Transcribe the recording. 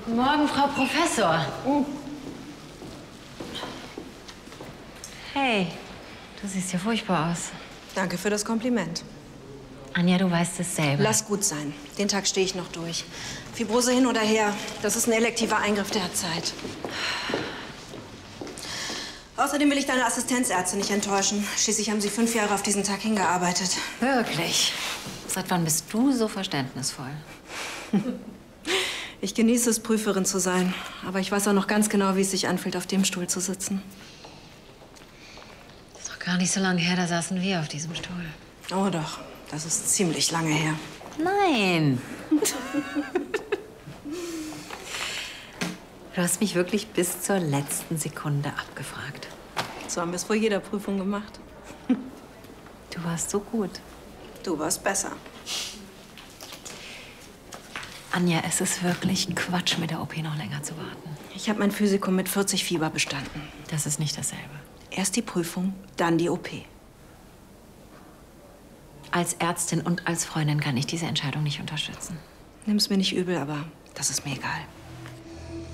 Guten Morgen, Frau Professor. Hey, du siehst ja furchtbar aus. Danke für das Kompliment. Anja, du weißt es selber. Lass gut sein. Den Tag stehe ich noch durch. Fibrose hin oder her, das ist ein elektiver Eingriff, der hat Zeit. Außerdem will ich deine Assistenzärzte nicht enttäuschen. Schließlich haben sie 5 Jahre auf diesen Tag hingearbeitet. Wirklich? Seit wann bist du so verständnisvoll? Ich genieße es, Prüferin zu sein. Aber ich weiß auch noch ganz genau, wie es sich anfühlt, auf dem Stuhl zu sitzen. Das ist doch gar nicht so lange her, da saßen wir auf diesem Stuhl. Oh doch, das ist ziemlich lange her. Nein. Du hast mich wirklich bis zur letzten Sekunde abgefragt. So haben wir es vor jeder Prüfung gemacht. Du warst so gut. Du warst besser. Anja, es ist wirklich Quatsch, mit der OP noch länger zu warten. Ich habe mein Physikum mit 40 Fieber bestanden. Das ist nicht dasselbe. Erst die Prüfung, dann die OP. Als Ärztin und als Freundin kann ich diese Entscheidung nicht unterstützen. Nimm's mir nicht übel, aber das ist mir egal.